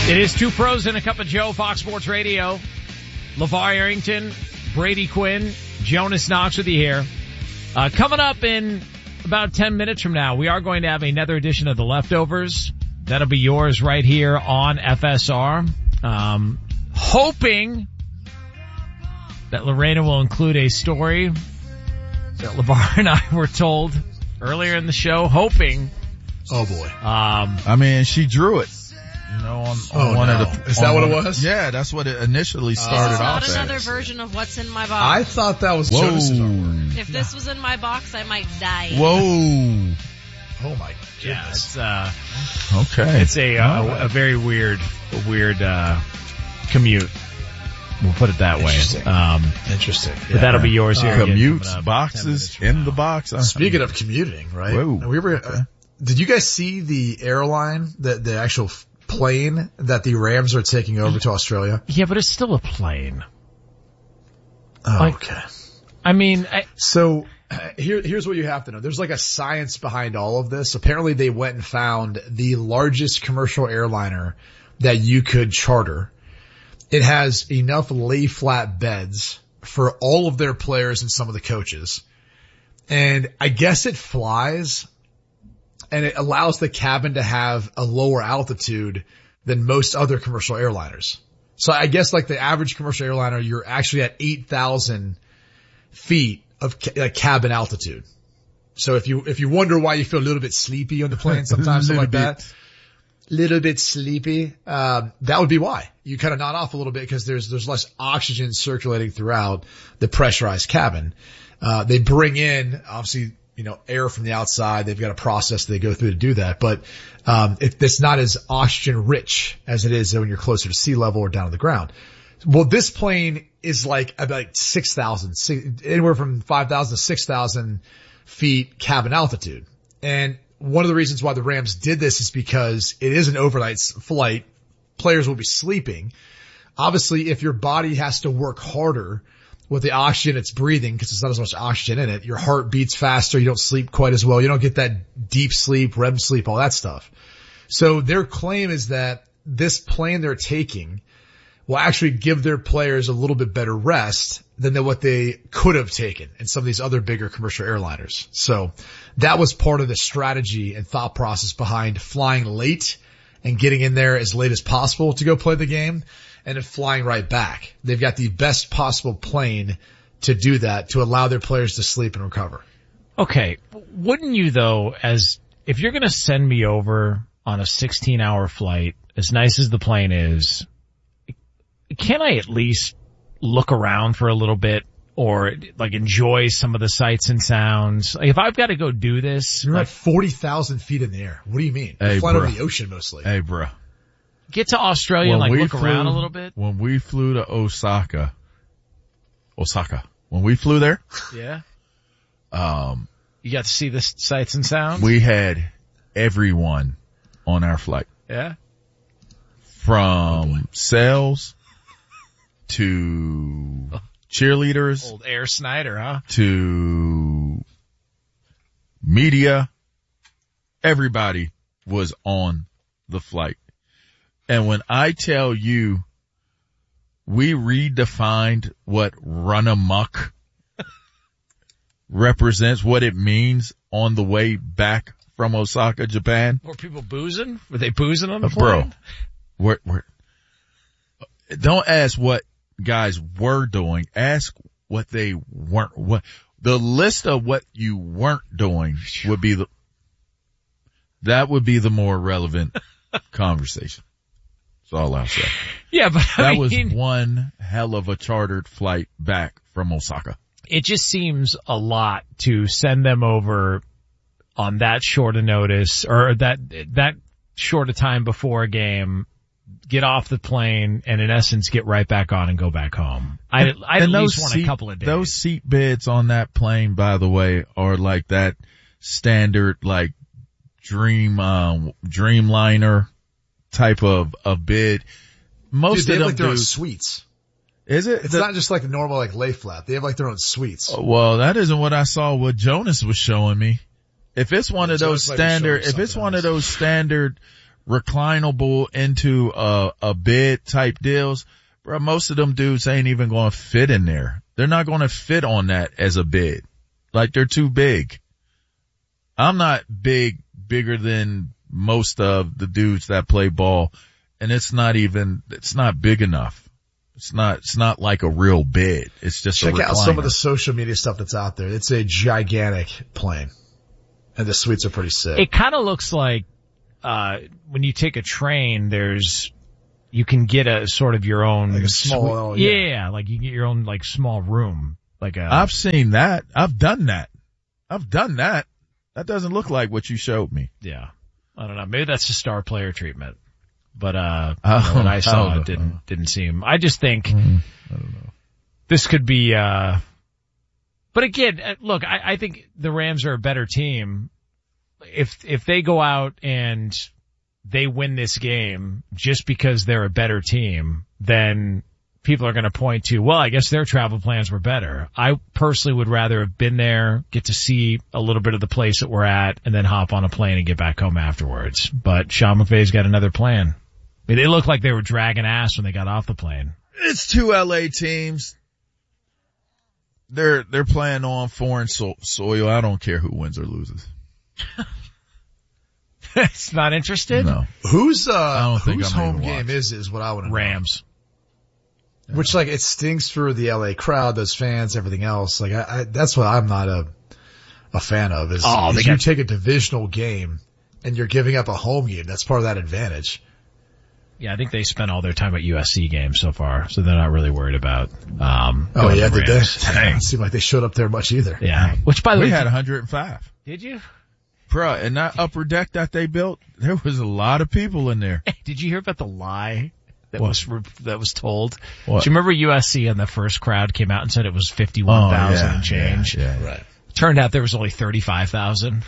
It is Two Pros and a Cup of Joe, Fox Sports Radio. LeVar Arrington, Brady Quinn, Jonas Knox with you here. Coming up in about 10 minutes from now, we are going to have another edition of The Leftovers. That'll be yours right here on FSR. Hoping that Lorena will include a story that LeVar and I were told earlier in the show. Hoping. Oh boy. I mean, she drew it. You know, on one of the. Is that what it was? Yeah, that's what it initially started off as. It's not another version of what's in my box. I thought that was Jonas's artwork. If this was in my box, I might die. Whoa. Oh my goodness. Yeah, it's, okay. It's a very weird commute. We'll put it that way. Interesting. But that'll be yours here. Commutes, boxes, in the box. Speaking of commuting, right? Whoa. Did you guys see the airline, the actual plane that the Rams are taking over to Australia? Yeah, but it's still a plane. Oh, Like, okay. I mean, So here's what you have to know. There's like a science behind all of this. Apparently they went and found the largest commercial airliner that you could charter. It has enough lay flat beds for all of their players and some of the coaches. And I guess it flies and it allows the cabin to have a lower altitude than most other commercial airliners. So I guess like the average commercial airliner, you're actually at 8,000 feet of cabin altitude. So if you wonder why you feel a little bit sleepy on the plane sometimes, something like that, little bit sleepy, that would be why. You kind of nod off a little bit because there's less oxygen circulating throughout the pressurized cabin. They bring in, obviously, air from the outside. They've got a process they go through to do that. But, it's not as oxygen rich as it is when you're closer to sea level or down to the ground. Well, this plane is like about 6,000, anywhere from 5,000 to 6,000 feet cabin altitude. And one of the reasons why the Rams did this is because it is an overnight flight. Players will be sleeping. Obviously, if your body has to work harder with the oxygen it's breathing, because there's not as much oxygen in it, your heart beats faster, you don't sleep quite as well, you don't get that deep sleep, REM sleep, all that stuff. So their claim is that this plane they're taking will actually give their players a little bit better rest than what they could have taken in some of these other bigger commercial airliners. So that was part of the strategy and thought process behind flying late and getting in there as late as possible to go play the game and then flying right back. They've got the best possible plane to do that, to allow their players to sleep and recover. okay, wouldn't you though, as if you're going to send me over on a 16-hour flight, as nice as the plane is, can I at least look around for a little bit or like enjoy some of the sights and sounds? Like, if I've got to go do this, you're like at 40,000 feet in the air. What do you mean? Hey, you fly over bruh. the ocean mostly. Hey, bruh. get to Australia and like look around a little bit. When we flew to Osaka, when we flew there, Yeah. You got to see the sights and sounds? we had everyone on our flight. Yeah. From sales to cheerleaders Old Air Snyder, huh? to media. Everybody was on the flight. And when I tell you we redefined what run amok represents, what it means on the way back from Osaka, Japan. Were people boozing? Were they boozing on the plane? Bro, don't ask what guys were doing. Ask what they weren't. What the list of what you weren't doing would be that would be the more relevant conversation. That's all I'll say. Yeah, but That I was mean, one hell of a chartered flight back from Osaka. it just seems a lot to send them over on that short a notice or that short a time before a game, get off the plane, and in essence get right back on and go back home. I at least want a couple of days. Those seat beds on that plane, by the way, are like that standard, like Dreamliner type of bed. Most Dude, they of have them like their own do. suites. Is it? It's not just like the normal like lay flat. They have like their own suites. Well, that isn't what I saw. What Jonas was showing me. If it's one of those Jonas might be showing standard, if something it's one of else. those standard reclinable into a bed type deals, bro, most of them dudes ain't even going to fit in there. They're not going to fit on that as a bed. Like, they're too big. I'm not bigger than most of the dudes that play ball, and it's not big enough. It's not like a real bed. It's just a recliner. Check out some of the social media stuff that's out there. It's a gigantic plane, and the suites are pretty sick. It kind of looks like, when you take a train, you can get a sort of your own, like a small, like you get your own like small room. I've seen that. I've done that. That doesn't look like what you showed me. Yeah. I don't know. Maybe that's a star player treatment. But, when I saw it didn't seem, I just think I don't know. This could be, but again, look, I think the Rams are a better team. If they go out and they win this game just because they're a better team, then people are going to point to, well, I guess their travel plans were better. I personally would rather have been there, get to see a little bit of the place that we're at, and then hop on a plane and get back home afterwards. But Sean McVay's got another plan. I mean, they looked like they were dragging ass when they got off the plane. It's two LA teams. They're playing on foreign soil. I don't care who wins or loses. It's not interested? No. Whose think I'm home even game is what I want to know. Rams. Which, like, it stings for the LA crowd, those fans, everything else. Like, that's what I'm not a fan of is you take a divisional game and you're giving up a home game. That's part of that advantage. Yeah, I think they spent all their time at USC games so far, so they're not really worried about, oh yeah, the did they? Rams. Didn't seem like they showed up there much either. Yeah. Which, by the way, we had 105. Did you? Bruh, and that upper deck that they built, there was a lot of people in there. Did you hear about the lie that was told? What? Do you remember USC and the first crowd came out and said it was 51,000 and change? Yeah. Right. Turned out there was only 35,000.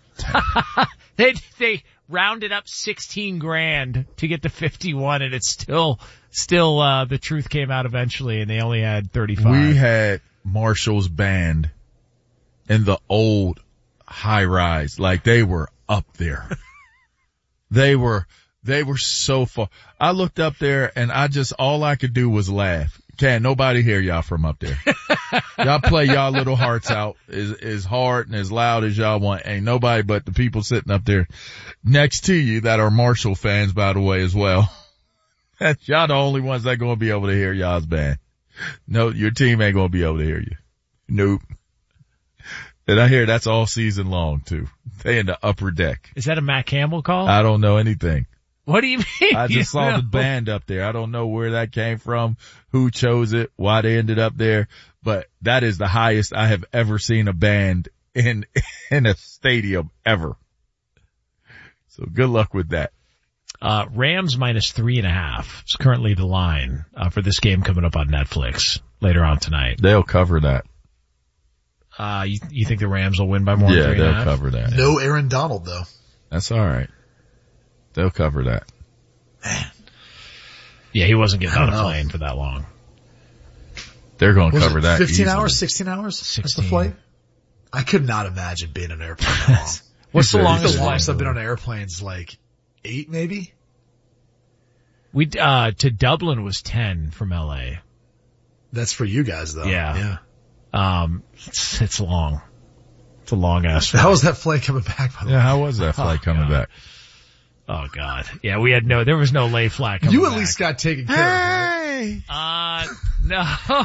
They rounded up 16 grand to get to 51, and it's still the truth came out eventually, and they only had 35. We had Marshall's band in the old high rise, like they were up there. They were so far. I looked up there and all I could do was laugh. Can't nobody hear y'all from up there. Y'all play y'all little hearts out as hard and as loud as y'all want. Ain't nobody but the people sitting up there next to you that are Marshall fans, by the way, as well. Y'all the only ones that gonna be able to hear y'all's band. No, your team ain't gonna be able to hear you. Nope. And I hear that's all season long too. They in the upper deck. Is that a Matt Campbell call? I don't know anything. What do you mean? I just saw the band up there. I don't know where that came from, who chose it, why they ended up there, but that is the highest I have ever seen a band in a stadium ever. So good luck with that. Rams minus 3.5 is currently the line, for this game coming up on Netflix later on tonight. They'll cover that. You think the Rams will win by more than 3.5? Yeah, they'll cover that. No Aaron Donald though. That's alright. They'll cover that. Man. Yeah, he wasn't getting on a plane for that long. They're going to cover that 15 easily. hours, 16 hours? 16. That's the flight? I could not imagine being in an airplane that long. What's the longest The flight? longest I've been on airplanes like 8 maybe? We, to Dublin was 10 from LA. That's for you guys though. Yeah. It's long. It's a long ass flight. How was that flight coming back, by the way? Yeah, how was that flight coming back? Oh God. Yeah, there was no lay flat coming You at back. least got taken care of, right? No.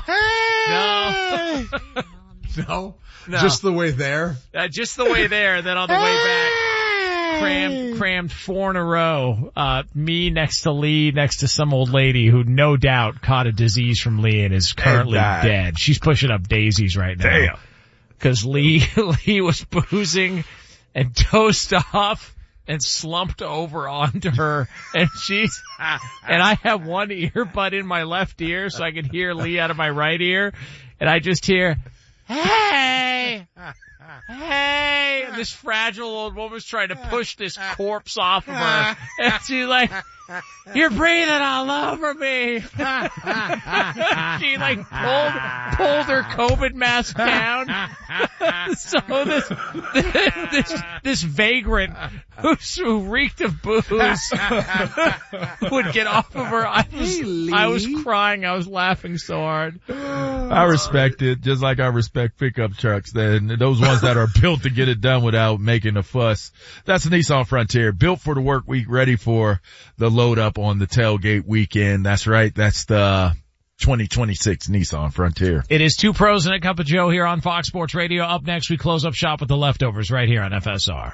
Hey! No? No. Just the way there? Just the way there, then on the way back, crammed 4 in a row. Me next to Lee, next to some old lady who no doubt caught a disease from Lee and is currently dead. She's pushing up daisies right now. Damn. Cause Lee was boozing and dozed off and slumped over onto her, and and I have one earbud in my left ear so I can hear Lee out of my right ear, and I just hear, hey, and this fragile old woman's trying to push this corpse off of her, and she's like, You're breathing all over me. She like pulled her COVID mask down. So this vagrant who reeked of booze would get off of her. I was crying. I was laughing so hard. I respect it, just like I respect pickup trucks. Then those ones that are built to get it done without making a fuss. That's the Nissan Frontier, built for the work week, ready for the load up on the tailgate weekend. That's right. That's the 2026 Nissan Frontier. It is Two Pros and a Cup of Joe here on Fox Sports Radio. Up next, we close up shop with the leftovers right here on FSR.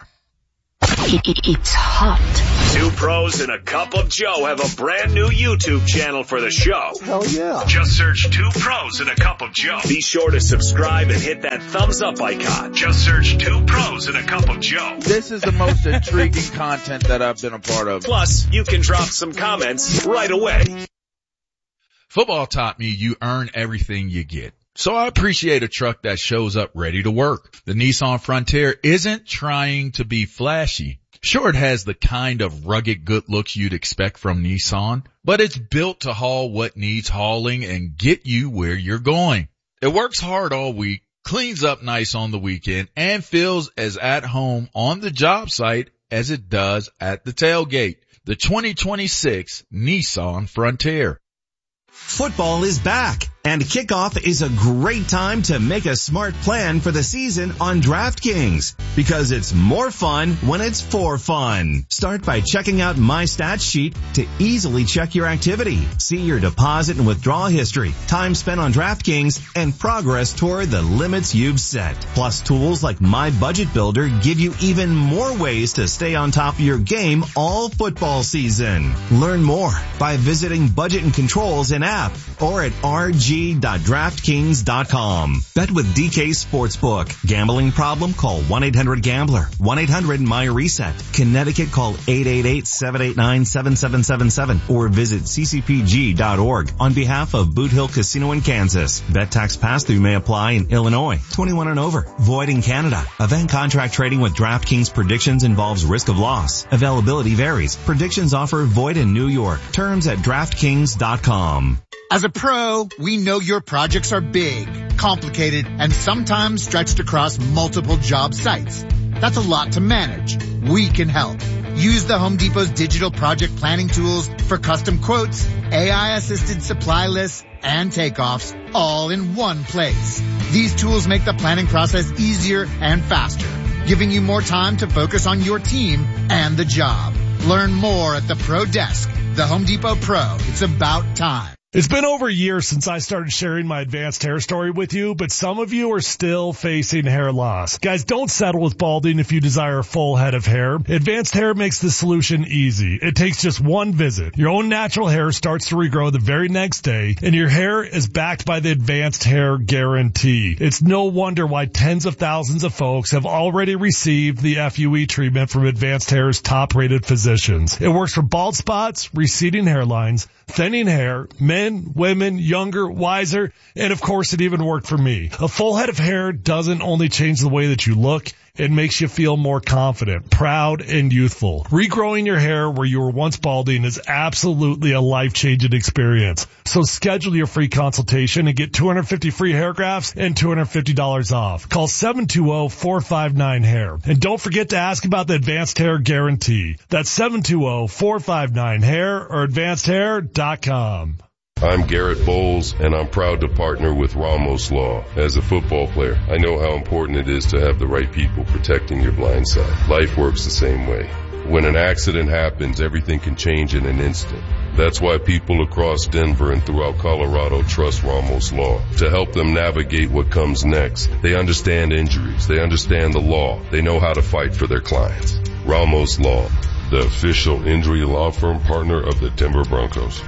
It's hot. Two Pros and a Cup of Joe have a brand new YouTube channel for the show. Hell yeah. Just search Two Pros and a Cup of Joe. Be sure to subscribe and hit that thumbs up icon. Just search Two Pros and a Cup of Joe. This is the most intriguing content that I've been a part of. Plus, you can drop some comments right away. Football taught me you earn everything you get. So I appreciate a truck that shows up ready to work. The Nissan Frontier isn't trying to be flashy. Sure, it has the kind of rugged good looks you'd expect from Nissan, but it's built to haul what needs hauling and get you where you're going. It works hard all week, cleans up nice on the weekend, and feels as at home on the job site as it does at the tailgate. The 2026 Nissan Frontier. Football is back, and kickoff is a great time to make a smart plan for the season on DraftKings, because it's more fun when it's for fun. Start by checking out My Stats Sheet to easily check your activity, see your deposit and withdrawal history, time spent on DraftKings, and progress toward the limits you've set. Plus, tools like My Budget Builder give you even more ways to stay on top of your game all football season. Learn more by visiting Budget and Controls in app or at rg.draftkings.com. Bet with DK Sportsbook. Gambling problem? Call 1-800-GAMBLER. 1-800-MY-RESET. Connecticut, call 888-789-7777 or visit ccpg.org on behalf of Boot Hill Casino in Kansas. Bet tax pass-through may apply in Illinois. 21 and over. Void in Canada. Event contract trading with DraftKings predictions involves risk of loss. Availability varies. Predictions offer void in New York. Terms at DraftKings.com. As a pro, we know your projects are big, complicated, and sometimes stretched across multiple job sites. That's a lot to manage. We can help. Use the Home Depot's digital project planning tools for custom quotes, AI-assisted supply lists, and takeoffs all in one place. These tools make the planning process easier and faster, giving you more time to focus on your team and the job. Learn more at the Pro Desk. The Home Depot Pro. It's about time. It's been over a year since I started sharing my advanced hair story with you, but some of you are still facing hair loss. Guys, don't settle with balding if you desire a full head of hair. Advanced Hair makes the solution easy. It takes just one visit. Your own natural hair starts to regrow the very next day, and your hair is backed by the Advanced Hair Guarantee. It's no wonder why tens of thousands of folks have already received the FUE treatment from Advanced Hair's top-rated physicians. It works for bald spots, receding hairlines, thinning hair, men, women, younger, wiser, and of course it even worked for me. A full head of hair doesn't only change the way that you look, it makes you feel more confident, proud, and youthful. Regrowing your hair where you were once balding is absolutely a life-changing experience. So schedule your free consultation and get 250 free hair grafts and $250 off. Call 720-459-HAIR. And don't forget to ask about the Advanced Hair Guarantee. That's 720-459-HAIR or advancedhair.com. I'm Garrett Bowles, and I'm proud to partner with Ramos Law. As a football player, I know how important it is to have the right people protecting your blind side. Life works the same way. When an accident happens, everything can change in an instant. That's why people across Denver and throughout Colorado trust Ramos Law to help them navigate what comes next. They understand injuries. They understand the law. They know how to fight for their clients. Ramos Law, the official injury law firm partner of the Denver Broncos.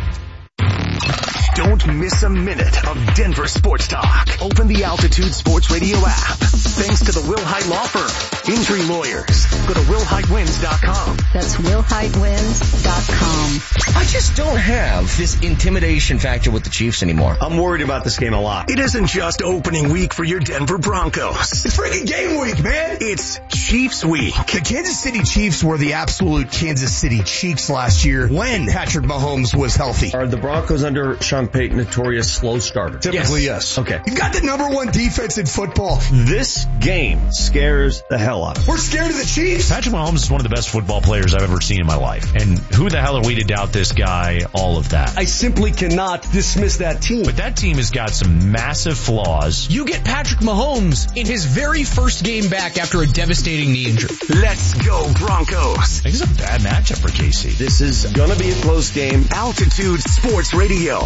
Don't miss a minute of Denver Sports Talk. Open the Altitude Sports Radio app. Thanks to the Wilhite Law Firm. Injury lawyers. Go to WilhiteWins.com. That's WilhiteWins.com. I just don't have this intimidation factor with the Chiefs anymore. I'm worried about this game a lot. It isn't just opening week for your Denver Broncos. It's freaking game week, man. It's Chiefs week. The Kansas City Chiefs were the absolute Kansas City Chiefs last year when Patrick Mahomes was healthy. Are the Broncos under Sean Payton notorious slow starter? Typically, yes. Okay. You've got the number one defense in football. This game scares the hell out of me. We're scared of the Chiefs. Patrick Mahomes is one of the best football players I've ever seen in my life. And who the hell are we to doubt this guy? All of that. I simply cannot dismiss that team. But that team has got some massive flaws. You get Patrick Mahomes in his very first game back after a devastating knee injury. Let's go Broncos. I think it's a bad matchup for KC. This is gonna be a close game. Altitude Sports Radio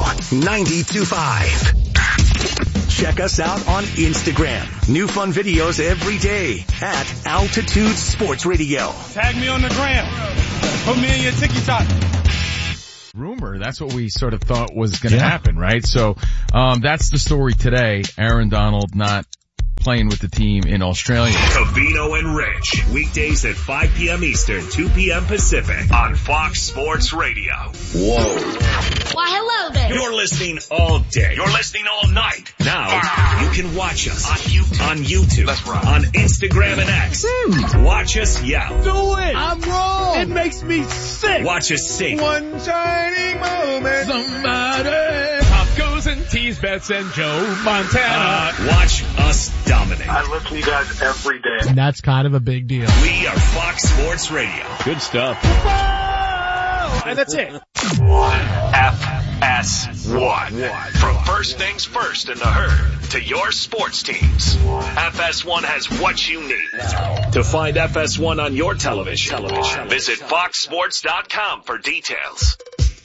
92.5. Check us out on Instagram. New fun videos every day at Altitude Sports Radio. Tag me on the gram. Put me in your TikTok. Rumor. That's what we sort of thought was going to happen, right? So, that's the story today. Aaron Donald not playing with the team in Australia. Covino and Rich, weekdays at 5 p.m. Eastern, 2 p.m. Pacific on Fox Sports Radio. Whoa. Why, hello there. You're listening all day. You're listening all night. Now, you can watch us on YouTube. That's right. On Instagram and X. Watch us yell. Do it. I'm wrong. It makes me sick. Watch us sing. One shining moment. Somebody. Pop goes and tease bets and Joe Montana. Watch us dominate. I listen to you guys every day. And that's kind of a big deal. We are Fox Sports Radio. Good stuff. And that's it. FS1. From first things first in the herd to your sports teams. FS1 has what you need. To find FS1 on your television, visit foxsports.com for details.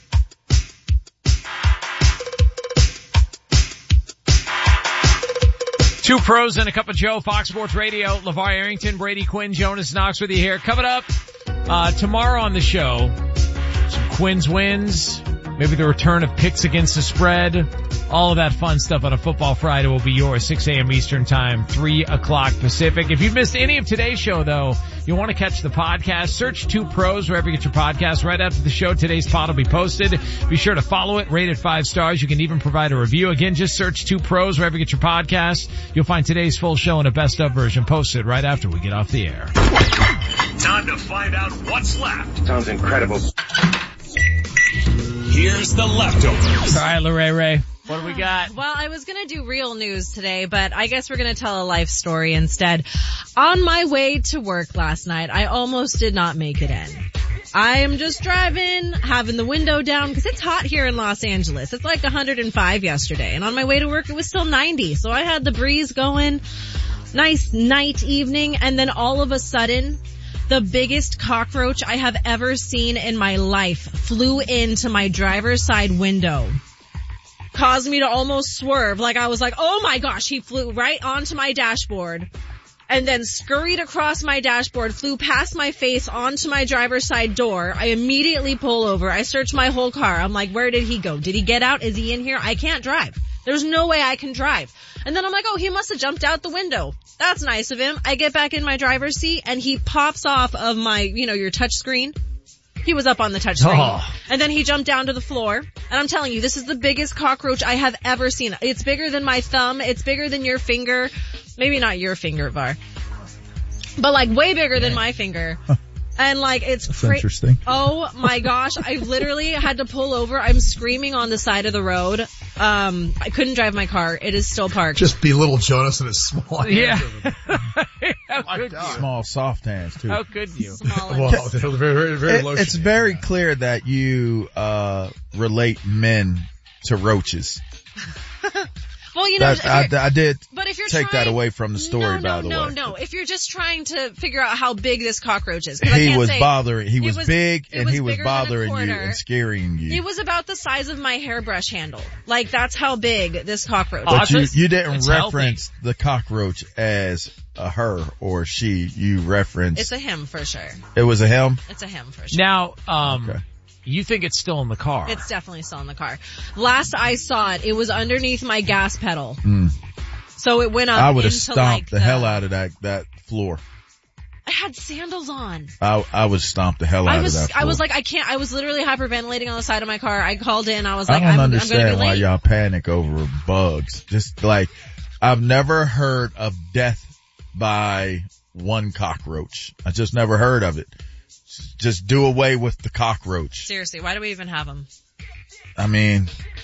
Two pros and a cup of Joe, Fox Sports Radio. LeVar Arrington, Brady Quinn, Jonas Knox with you here. Coming up tomorrow on the show, some Quinn's wins, maybe the return of picks against the spread. All of that fun stuff on a Football Friday will be yours, 6 a.m. Eastern Time, 3 o'clock Pacific. If you've missed any of today's show, though, you want to catch the podcast, search Two Pros wherever you get your podcast. Right after the show, today's pod will be posted. Be sure to follow it, rate it 5 stars. You can even provide a review. Again, just search Two Pros wherever you get your podcast. You'll find today's full show in a best of version posted right after we get off the air. Time to find out what's left. Sounds incredible. Here's the leftovers. All right, Ray. What do we got? Well, I was going to do real news today, but I guess we're going to tell a life story instead. On my way to work last night, I almost did not make it in. I am just driving, having the window down, because it's hot here in Los Angeles. It's like 105 yesterday, and on my way to work, it was still 90. So I had the breeze going, nice night evening, and then all of a sudden, the biggest cockroach I have ever seen in my life flew into my driver's side window. Caused me to almost swerve. Like I was like, oh my gosh, he flew right onto my dashboard and then scurried across my dashboard, flew past my face onto my driver's side door. I immediately pull over. I search my whole car. I'm like, where did he go? Did he get out? Is he in here? I can't drive. There's no way I can drive. And then I'm like, oh, he must have jumped out the window. That's nice of him. I get back in my driver's seat and he pops off of my, your touch screen. He was up on the touch screen. Oh. And then he jumped down to the floor. And I'm telling you, this is the biggest cockroach I have ever seen. It's bigger than my thumb. It's bigger than your finger. Maybe not your finger, Var. But like way bigger than my finger. And like it's That's interesting. Oh my gosh. I literally had to pull over. I'm screaming on the side of the road. I couldn't drive my car. It is still parked. Just belittle Jonas and his small hands. Yeah. Small, soft hands too. How could you? Well, they're very, very low. It's very clear that you relate men to roaches. Well, I did but if you're take that away from the story, by the way. No. If you're just trying to figure out how big this cockroach is. He was bothering, he was big and he was bothering you and scaring you. He was about the size of my hairbrush handle. Like that's how big this cockroach is. But you didn't reference the cockroach as a her or she. You referenced. It's a him for sure. It was a him? It's a him for sure. Now, okay. You think it's still in the car? It's definitely still in the car. Last I saw it, it was underneath my gas pedal. So it went up. I would have stomped the hell out of that floor. I had sandals on. I would stomp the hell out of that floor. I was like, I can't. I was literally hyperventilating on the side of my car. I called in. I was like, I don't I'm understand gonna be why late. y'all panic over bugs. Just like, I've never heard of death by one cockroach. I just never heard of it. Just do away with the cockroach. Seriously, why do we even have them? I mean,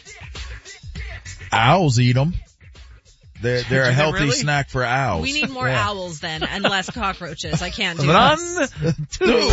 owls eat them. They're a healthy snack for owls. We need more owls then and less cockroaches. I can't do One, this. 2, 3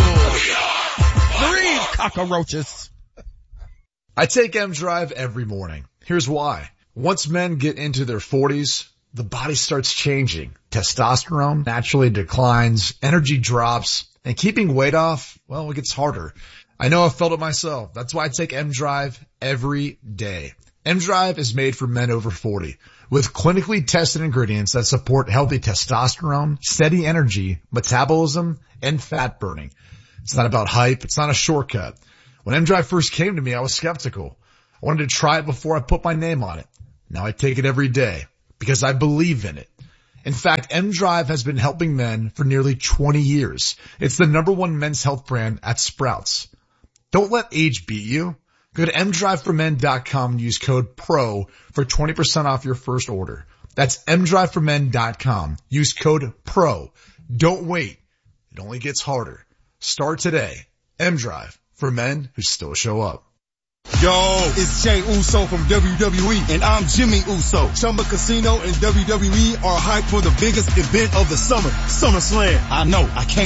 cockroaches. I take M-Drive every morning. Here's why. Once men get into their 40s, the body starts changing. Testosterone naturally declines, energy drops, and keeping weight off, well, it gets harder. I know I've felt it myself. That's why I take M-Drive every day. M-Drive is made for men over 40 with clinically tested ingredients that support healthy testosterone, steady energy, metabolism, and fat burning. It's not about hype. It's not a shortcut. When M-Drive first came to me, I was skeptical. I wanted to try it before I put my name on it. Now I take it every day because I believe in it. In fact, M-Drive has been helping men for nearly 20 years. It's the #1 men's health brand at Sprouts. Don't let age beat you. Go to mdriveformen.com and use code PRO for 20% off your first order. That's mdriveformen.com. Use code PRO. Don't wait. It only gets harder. Start today. M-Drive for men who still show up. Yo, it's Jey Uso from WWE, and I'm Jimmy Uso. Chumba Casino and WWE are hyped for the biggest event of the summer, SummerSlam. I know, I can't